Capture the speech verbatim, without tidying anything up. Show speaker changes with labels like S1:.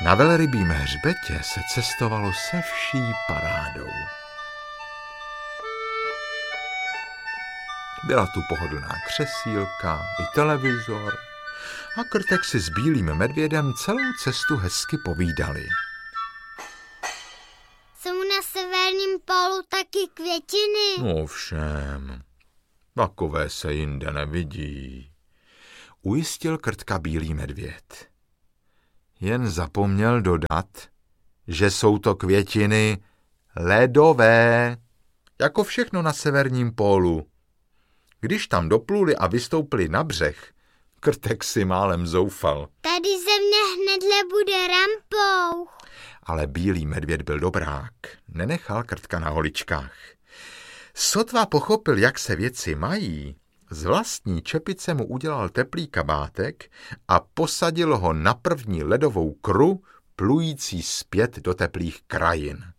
S1: Na velrybím hřbetě se cestovalo se vší parádou. Byla tu pohodlná křesílka i televizor a Krtek si s bílým medvědem celou cestu hezky povídali.
S2: Jsou na severním pólu taky květiny?
S1: No všem, takové se jinde nevidí, ujistil Krtka bílý medvěd. Jen zapomněl dodat, že jsou to květiny ledové, jako všechno na severním pólu. Když tam dopluli a vystoupili na břeh, Krtek si málem zoufal.
S2: Tady země hnedle bude rampou.
S1: Ale bílý medvěd byl dobrák, nenechal Krtka na holičkách. Sotva pochopil, jak se věci mají, z vlastní čepice mu udělal teplý kabátek a posadil ho na první ledovou kru, plující zpět do teplých krajin.